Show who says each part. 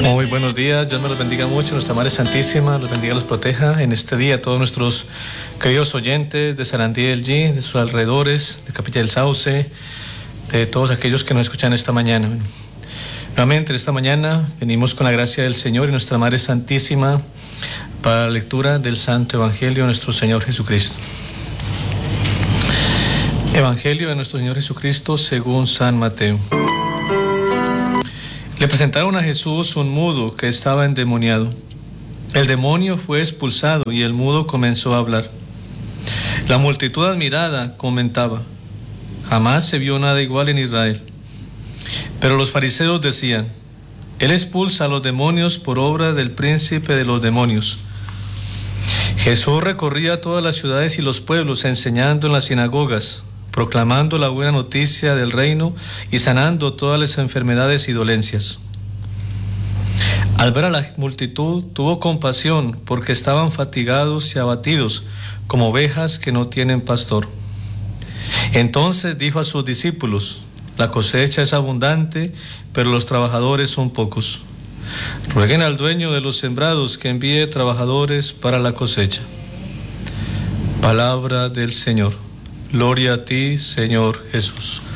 Speaker 1: Muy buenos días, Dios me los bendiga mucho, nuestra Madre Santísima los bendiga y los proteja en este día. Todos nuestros queridos oyentes de Sarandí del G, de sus alrededores, de Capilla del Sauce, de todos aquellos que nos escuchan esta mañana. Nuevamente, esta mañana venimos con la gracia del Señor y nuestra Madre Santísima para la lectura del Santo Evangelio de nuestro Señor Jesucristo. Evangelio de nuestro Señor Jesucristo según San Mateo. Le presentaron a Jesús un mudo que estaba endemoniado. El demonio fue expulsado y el mudo comenzó a hablar. La multitud admirada comentaba: jamás se vio nada igual en Israel. Pero los fariseos decían: Él expulsa a los demonios por obra del príncipe de los demonios. Jesús recorría todas las ciudades y los pueblos, enseñando en las sinagogas, proclamando la buena noticia del reino y sanando todas las enfermedades y dolencias. Al ver a la multitud, tuvo compasión, porque estaban fatigados y abatidos, como ovejas que no tienen pastor. Entonces dijo a sus discípulos: la cosecha es abundante, pero los trabajadores son pocos. Rueguen al dueño de los sembrados que envíe trabajadores para la cosecha. Palabra del Señor. Gloria a ti, Señor Jesús.